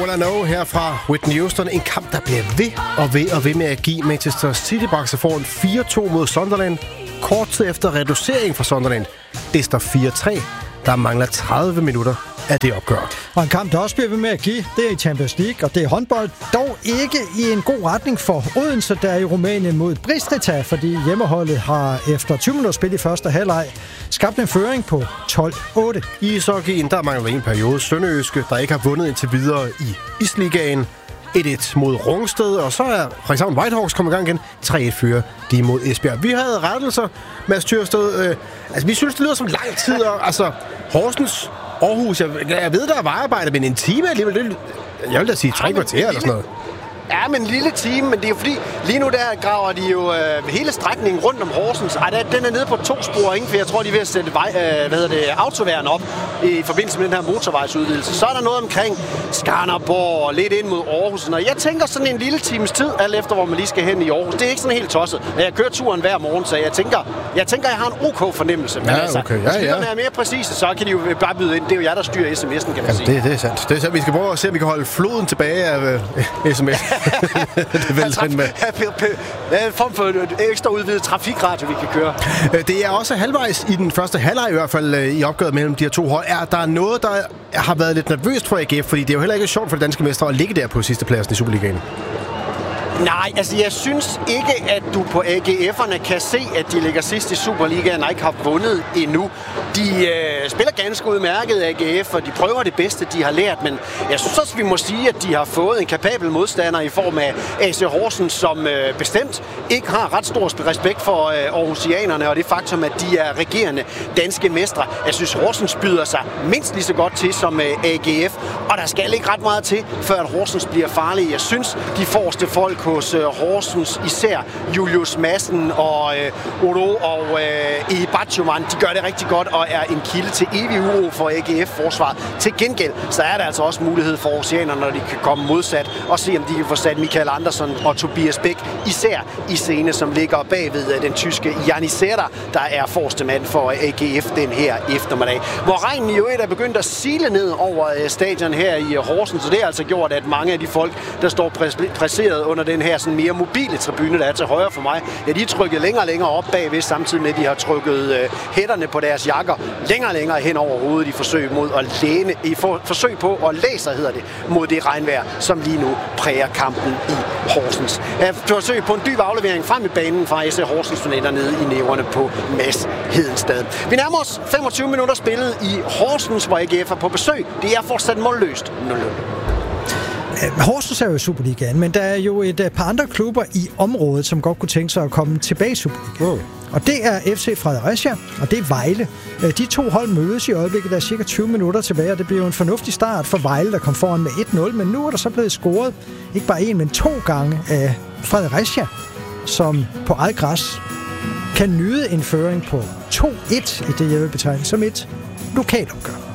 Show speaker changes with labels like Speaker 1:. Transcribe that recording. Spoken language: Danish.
Speaker 1: All I Know her fra Whitney Houston. En kamp, der bliver ved med at give. Manchester City bragte sig foran 4-2 mod Sunderland. Kort tid efter reducering fra Sunderland. Det står 4-3. Der mangler 30 minutter af det opgør.
Speaker 2: Og en kamp, der også bliver ved med at give, det er i Champions League, og det er håndbold. Dog ikke i en god retning for Odense, der er i Rumænien mod Bistrița, fordi hjemmeholdet har efter 20 minutter spil i første halvleg skabt en føring på 12-8.
Speaker 1: I ishockeyen, der mangler en periode. Sønderjyske, der ikke har vundet indtil videre i Isligaen. 1-1 mod Rungsted, og så er Frederikshavn Whitehawks kommet i gang igen. 3-1 fører de mod Esbjerg. Vi havde rettelser, Mads Thyrsted. Vi synes, det lyder som lang tid. Og, Horsens, Aarhus, jeg ved, der er vejarbejde, men en time alligevel, jeg vil da sige 3 kvarter eller sådan noget.
Speaker 3: Ja, men en lille time, men det er jo fordi, lige nu der graver de jo hele strækningen rundt om Horsens. Den er nede på 2 spor, ikke? For jeg tror, de er ved at sætte autoværn op i forbindelse med den her motorvejsudvidelse. Så er der noget omkring Skanderborg, lidt ind mod Aarhus. Og jeg tænker sådan en lille times tid, alt efter hvor man lige skal hen i Aarhus. Det er ikke sådan helt tosset. Jeg kører turen hver morgen, så jeg tænker, jeg har en OK fornemmelse. Men
Speaker 1: okay.
Speaker 3: Hvis lytterne er mere præcise, så kan de jo bare byde ind. Det er jo jer, der styrer sms'en, kan man sige.
Speaker 1: Det er sandt. Det er sandt. Vi skal prøve at se, om vi kan holde floden tilbage af sms. Det er med.
Speaker 3: En form for ekstra udvidet trafikradio, vi kan køre.
Speaker 1: Det er også halvvejs i den første halvleg i hvert fald i opgøret mellem de her to hold. Er der noget, der har været lidt nervøst for AGF? Fordi det er jo heller ikke sjovt for de danske mestre at ligge der på sidstepladsen i Superligaen.
Speaker 3: Nej, altså jeg synes ikke, at du på AGF'erne kan se, at de ligger sidst i Superligaen og ikke har vundet endnu. De spiller ganske udmærket AGF, og de prøver det bedste, de har lært, men jeg synes også, vi må sige, at de har fået en kapabel modstander i form af AC Horsens, som bestemt ikke har ret stor respekt for aarhusianerne, og det faktum, at de er regerende danske mestre. Jeg synes, Horsens byder sig mindst lige så godt til som AGF, og der skal ikke ret meget til, før at Horsens bliver farlige. Jeg synes, de forreste folk hos Horsens, især Julius Madsen og Odo og Ibatjuman, de gør det rigtig godt og er en kilde til evig uro for AGF-forsvaret. Til gengæld, så er der altså også mulighed for oceanerne, når de kan komme modsat og se, om de kan få sat Michael Andersen og Tobias Bæk, især i scene, som ligger bagved den tyske Janni Serra, der er forreste mand for AGF den her eftermiddag. Hvor regnen i øvrigt er begyndt at sile ned over stadion her i Horsens, så det har altså gjort, at mange af de folk, der står præseret under den her sådan mere mobile tribune, der er til højre for mig, ja, de er trykket længere og længere op bagved, samtidig med, at de har trykket hætterne på deres jakker længere og længere hen over hovedet i forsøg på at læse, mod det regnvejr, som lige nu præger kampen i Horsens. Forsøg på en dyb aflevering frem i banen fra AC Horsens studenter nede i næverne på Mads Hedenstad. Vi nærmer os 25 minutter spillet i Horsens, hvor AGF er på besøg. Det er fortsat målløst 0-0.
Speaker 2: Horsens er jo i Superligaen, men der er jo et par andre klubber i området, som godt kunne tænke sig at komme tilbage i Superligaen. Og det er FC Fredericia, og det er Vejle. De to hold mødes i øjeblikket, der er cirka 20 minutter tilbage, og det bliver jo en fornuftig start for Vejle, der kom foran med 1-0, men nu er der så blevet scoret ikke bare 1, men 2 gange af Fredericia, som på eget græs kan nyde en føring på 2-1 i det, jeg vil betegne som et lokalopgør.